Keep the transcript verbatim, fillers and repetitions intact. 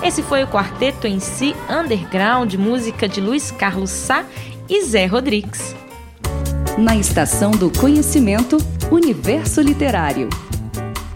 Esse foi o Quarteto em Si Underground, música de Luiz Carlos Sá e Zé Rodrigues. Na Estação do Conhecimento, Universo Literário.